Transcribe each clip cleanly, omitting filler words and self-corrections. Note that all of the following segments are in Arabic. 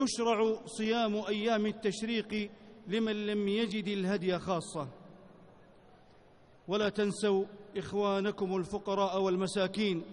يشرع صيام أيام التشريق لمن لم يجد الهدي خاصة. ولا تنسوا إخوانكم الفقراء والمساكين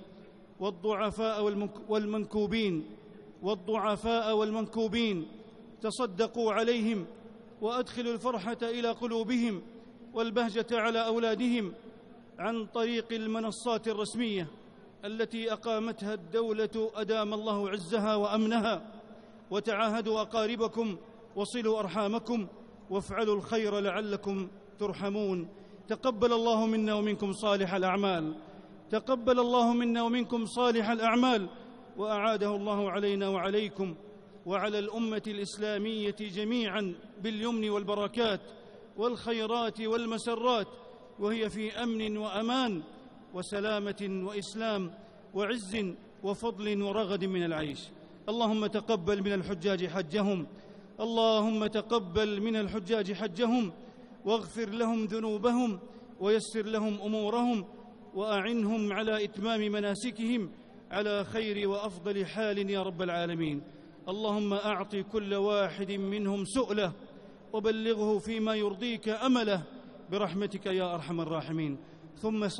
والضعفاء والمنكوبين، تصدقوا عليهم وأدخلوا الفرحة إلى قلوبهم والبهجة على أولادهم عن طريق المنصات الرسمية التي أقامتها الدولة أدام الله عزها وأمنها. وتعاهدوا أقاربكم وصلوا أرحامكم وافعلوا الخير لعلكم ترحمون. تقبل الله منا ومنكم صالح الأعمال، تقبل الله منا ومنكم صالح الأعمال، وأعاده الله علينا وعليكم وعلى الأمة الإسلامية جميعا باليمن والبركات والخيرات والمسرات، وهي في أمن وأمان وسلامة وإسلام وعز وفضل ورغد من العيش. اللهم تقبل من الحجاج حجهم، اللهم تقبل من الحجاج حجهم، واغفر لهم ذنوبهم ويسر لهم أمورهم، وأعنهم على إتمام مناسكهم على خير وأفضل حال يا رب العالمين. اللهم أعط كل واحد منهم سؤله وبلغه فيما يرضيك أمله برحمتك يا أرحم الراحمين. ثم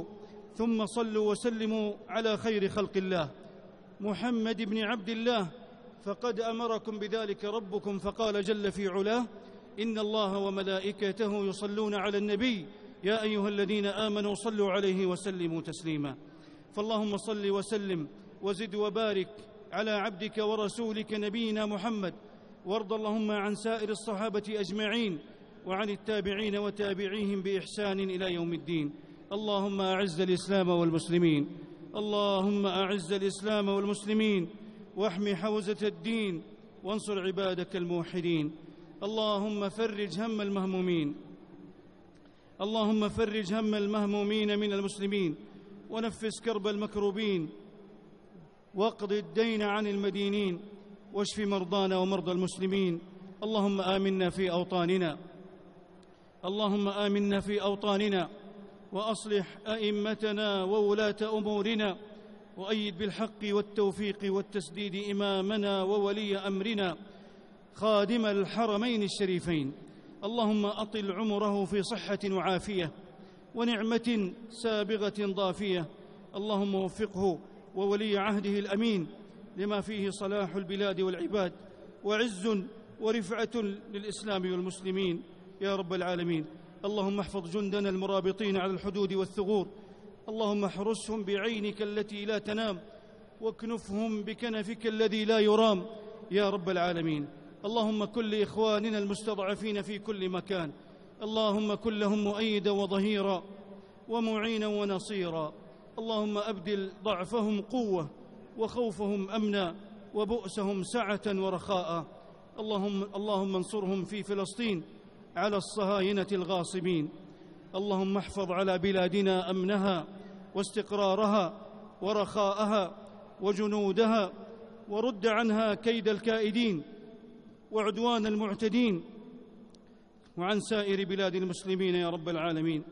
صلوا وسلموا على خير خلق الله محمد بن عبد الله، فقد أمركم بذلك ربكم فقال جل في علاه: إن الله وملائكته يصلون على النبي يا أيها الذين آمنوا صلوا عليه وسلموا تسليما. فاللهم صل وسلم وزد وبارك على عبدك ورسولك نبينا محمد، وارض اللهم عن سائر الصحابة أجمعين وعن التابعين وتابعيهم بإحسان إلى يوم الدين. اللهم أعز الإسلام والمسلمين، اللهم أعز الإسلام والمسلمين، واحم حوزة الدين، وانصر عبادك الموحدين. اللهم فرج هم المهمومين، اللهم فرج هم المهمومين من المسلمين، ونفس كرب المكروبين، واقض الدين عن المدينين، واشف مرضانا ومرضى المسلمين. اللهم آمنا في أوطاننا، اللهم آمنا في أوطاننا، وأصلح أئمتنا وولاة أمورنا، وأيد بالحق والتوفيق والتسديد إمامنا وولي أمرنا خادم الحرمين الشريفين. اللهم أطل عمره في صحة وعافية ونعمة سابغة ضافية. اللهم وفقه وولي عهده الأمين لما فيه صلاح البلاد والعباد وعز ورفعة للإسلام والمسلمين يا رب العالمين. اللهم احفظ جندنا المرابطين على الحدود والثغور، اللهم احرسهم بعينك التي لا تنام، واكنفهم بكنفك الذي لا يرام يا رب العالمين. اللهم كن لإخواننا المستضعفين في كل مكان، اللهم كن لهم مؤيدا وظهيرا ومعينا ونصيرا. اللهم أبدل ضعفهم قوة وخوفهم أمنا وبؤسهم سعة ورخاء. اللهم انصرهم في فلسطين على الصهاينة الغاصبين. اللهم احفظ على بلادنا أمنها واستقرارها ورخاءها وجنودها، ورد عنها كيد الكائدين وعدوان المعتدين، وعن سائر بلاد المسلمين يا رب العالمين.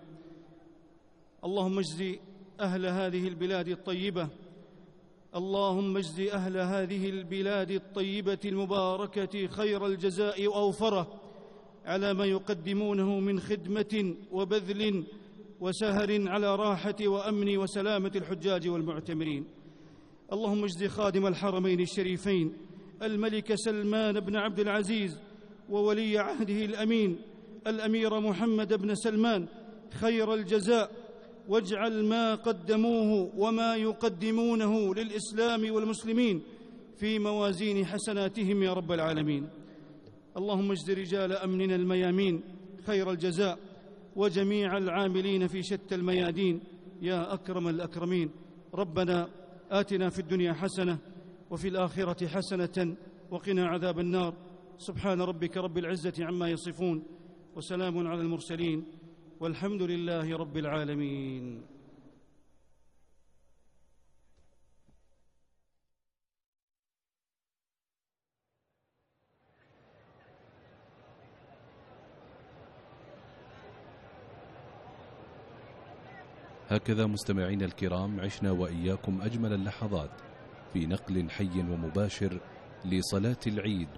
اللهم اجز أهل هذه البلاد الطيبة، اللهم اجز أهل هذه البلاد الطيبة المباركة خير الجزاء وأوفره على ما يقدمونه من خدمة وبذل وسهر على راحة وأمن وسلامة الحجاج والمعتمرين. اللهم اجز خادم الحرمين الشريفين الملك سلمان بن عبد العزيز وولي عهده الأمين الأمير محمد بن سلمان خير الجزاء، واجعل ما قدموه وما يقدمونه للإسلام والمسلمين في موازين حسناتهم يا رب العالمين. اللهم اجز رجال أمننا الميامين خير الجزاء، وجميع العاملين في شتى الميادين يا أكرم الأكرمين. ربنا آتنا في الدنيا حسنة وفي الآخرة حسنة وقنا عذاب النار. سبحان ربك رب العزة عما يصفون، وسلام على المرسلين، والحمد لله رب العالمين. هكذا مستمعين الكرام عشنا وإياكم أجمل اللحظات في نقل حي ومباشر لصلاة العيد